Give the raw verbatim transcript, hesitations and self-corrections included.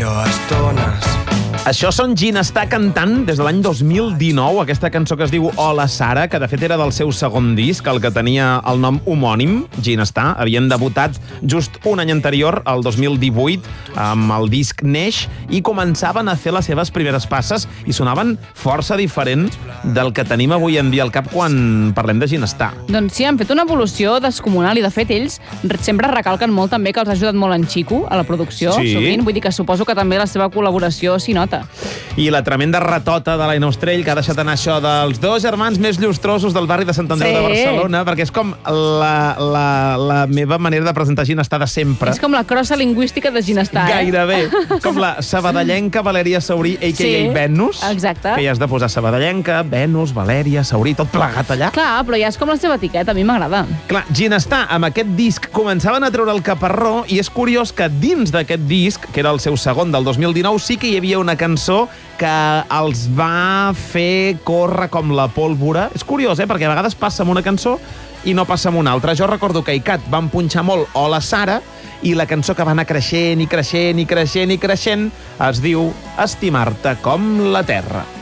però a estones. Això són Ginestar cantant des de l'any dos mil dinou, aquesta cançó que es diu Hola Sara, que de fet era del seu segon disc, el que tenia el nom homònim, Ginestar. Havien debutat just un any anterior, el dos mil divuit, amb el disc Neix, i començaven a fer les seves primeres passes i sonaven força diferent del que tenim avui en dia al cap quan parlem de Ginestar. Doncs sí, han fet una evolució descomunal i, de fet, ells sempre recalquen molt també que els ha ajudat molt en Chico a la producció, Sí. sovint. Vull dir que suposo que també la seva col·laboració s'hi nota. I la tremenda ratota de l'Aina Ostrell, que ha deixat anar això dels dos germans més llustrosos del barri de Sant Andreu Sí. de Barcelona, perquè és com la, la, la meva manera de presentar Ginestar de sempre. És com la crossa lingüística de Ginestar, eh? Gairebé. Com la sabadellenca Valèria Saurí, a k a. Sí, Venus. exacte. Que ja has de posar sabadellenca, Venus, Valèria, Saurí, tot plegat allà. Clar, però ja és com la seva etiqueta, a mi m'agrada. Clar, Ginestar, amb aquest disc, començaven a treure el caparró, i és curiós que dins d'aquest disc, que era el seu segon del dos mil dinou, sí que hi havia una cançó que els va fer córrer com la pólvora. És curiós, eh? Perquè a vegades passa amb una cançó i no passa amb una altra. Jo recordo que a ICAT van punxar molt Hola Sara, i la cançó que va anar creixent i creixent i creixent i creixent es diu Estimar-te com la terra.